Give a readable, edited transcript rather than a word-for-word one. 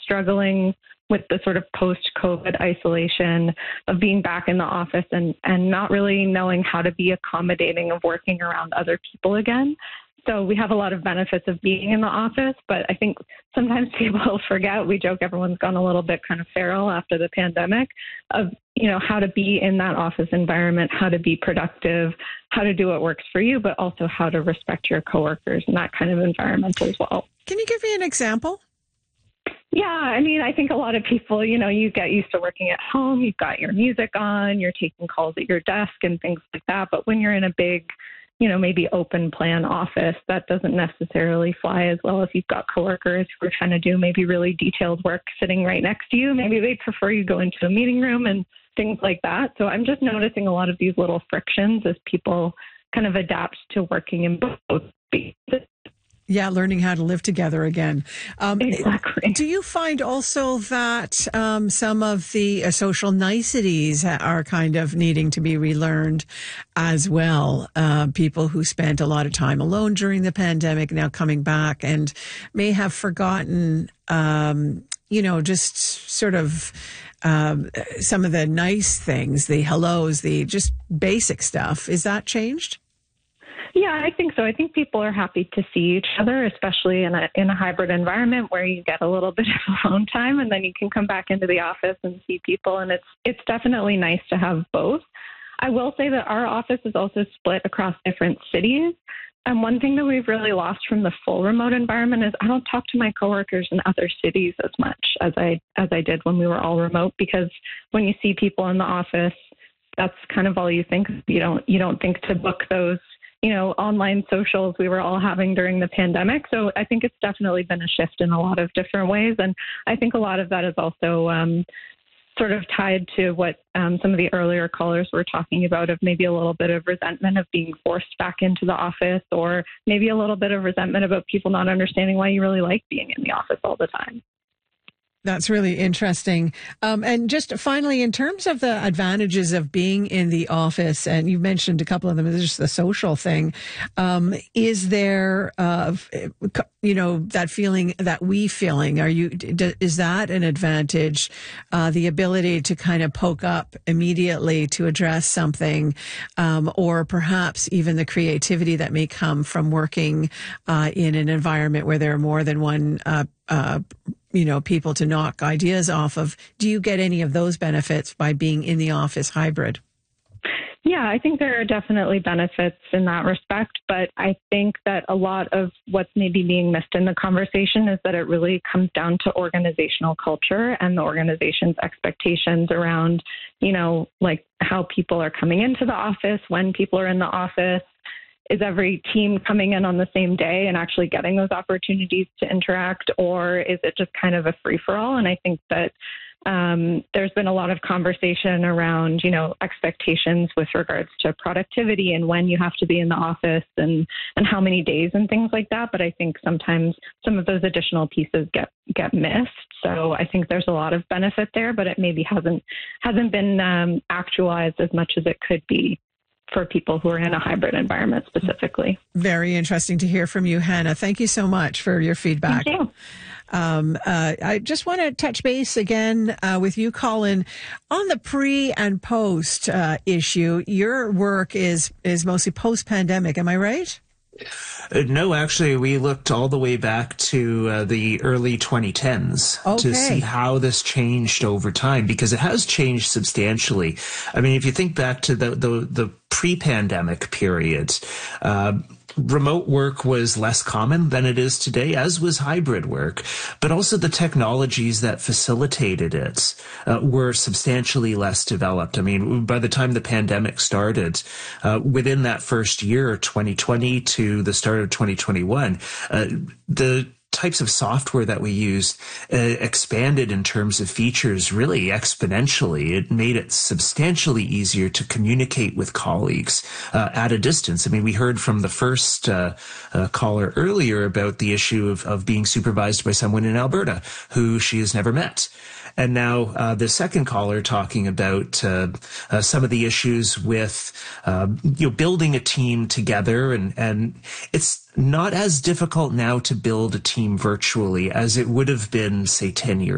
struggling with the sort of post-COVID isolation of being back in the office and not really knowing how to be accommodating of working around other people again. So we have a lot of benefits of being in the office, but I think sometimes people forget, we joke everyone's gone a little bit kind of feral after the pandemic, of, how to be in that office environment, how to be productive, how to do what works for you, but also how to respect your coworkers in that kind of environment as well. Can you give me an example? Yeah, I think a lot of people, you get used to working at home, you've got your music on, you're taking calls at your desk and things like that. But when you're in a big, maybe open plan office, that doesn't necessarily fly as well if you've got coworkers who are trying to do maybe really detailed work sitting right next to you. Maybe they prefer you go into a meeting room and things like that. So I'm just noticing a lot of these little frictions as people kind of adapt to working in both spaces. Yeah, learning how to live together again. Exactly. Do you find also that some of the social niceties are kind of needing to be relearned as well? People who spent a lot of time alone during the pandemic now coming back and may have forgotten, just sort of some of the nice things, the hellos, the just basic stuff. Is that changed? Yeah, I think so. I think people are happy to see each other, especially in a hybrid environment where you get a little bit of alone time and then you can come back into the office and see people. And it's definitely nice to have both. I will say that our office is also split across different cities. And one thing that we've really lost from the full remote environment is I don't talk to my coworkers in other cities as much as I did when we were all remote, because when you see people in the office, that's kind of all you think. You don't think to book those online socials we were all having during the pandemic. So I think it's definitely been a shift in a lot of different ways. And I think a lot of that is also sort of tied to what some of the earlier callers were talking about, of maybe a little bit of resentment of being forced back into the office, or maybe a little bit of resentment about people not understanding why you really like being in the office all the time. That's really interesting. And just finally, in terms of the advantages of being in the office, and you mentioned a couple of them, just the social thing, is there, that feeling, that is that an advantage? The ability to kind of poke up immediately to address something, or perhaps even the creativity that may come from working in an environment where there are more than one people to knock ideas off of. Do you get any of those benefits by being in the office hybrid? Yeah, I think there are definitely benefits in that respect, but I think that a lot of what's maybe being missed in the conversation is that it really comes down to organizational culture and the organization's expectations around, like how people are coming into the office, when people are in the office. Is every team coming in on the same day and actually getting those opportunities to interact, or is it just kind of a free-for-all? And I think that there's been a lot of conversation around, expectations with regards to productivity and when you have to be in the office and how many days and things like that. But I think sometimes some of those additional pieces get missed. So I think there's a lot of benefit there, but it maybe hasn't been actualized as much as it could be for people who are in a hybrid environment specifically. Very interesting to hear from you, Hannah. Thank you so much for your feedback. Thank you. I just want to touch base again with you, Colin, on the pre and post issue. Your work is mostly post-pandemic. Am I right? No, actually, we looked all the way back to the early 2010s to see how this changed over time, because it has changed substantially. I mean, if you think back to the pre-pandemic period, remote work was less common than it is today, as was hybrid work, but also the technologies that facilitated it were substantially less developed. I mean, by the time the pandemic started, within that first year, 2020 to the start of 2021, the types of software that we used expanded in terms of features really exponentially. It made it substantially easier to communicate with colleagues at a distance. I mean, we heard from the first caller earlier about the issue of being supervised by someone in Alberta who she has never met. And now the second caller talking about some of the issues with building a team together, and it's not as difficult now to build a team virtually as it would have been, say, 10 years